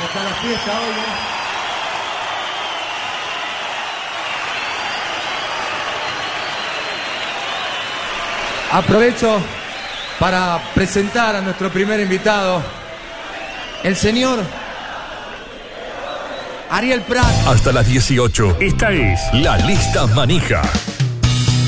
Está la fiesta hoy, ¿eh? Aprovecho para presentar a nuestro primer invitado, el señor Ariel Prat. Hasta las 18. Esta es La Lista Manija.